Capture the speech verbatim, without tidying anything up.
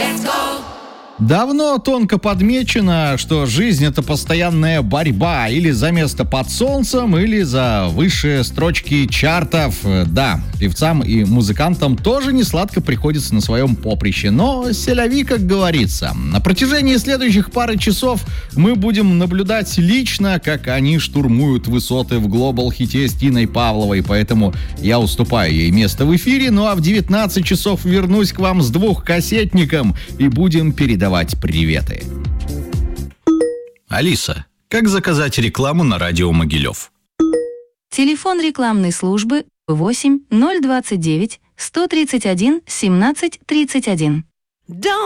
Давно тонко подмечено, что жизнь — это постоянная борьба или за место под солнцем, или за высшие строчки чартов. Да, певцам и музыкантам тоже несладко приходится на своем поприще, но селяви, как говорится. На протяжении следующих пары часов мы будем наблюдать лично, как они штурмуют высоты в глобал-хите с Тиной Павловой, поэтому я уступаю ей место в эфире, ну а в девятнадцать часов вернусь к вам с двухкассетником и будем передавать приветы. Алиса, как заказать рекламу на радио Могилев? Телефон рекламной службы восемь ноль двадцать девять сто тридцать один семнадцать тридцать один.